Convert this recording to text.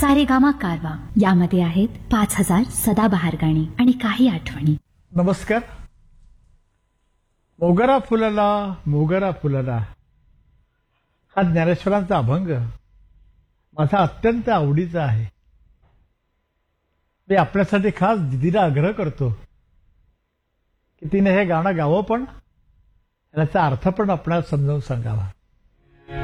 सारेगामा कारवा. यामध्ये आहेत 5000 सदाबहार गाणी आणि काही आठवणी. नमस्कार. मोगरा फुलला मोगरा फुलला हा ज्ञानेश्वरांचा अभंग माझा अत्यंत आवडीचा आहे. मी आपल्यासाठी खास दिदीला आग्रह करतो की तिने हे गाणं गावं, पण याचा अर्थ पण आपल्याला समजावून सांगावा.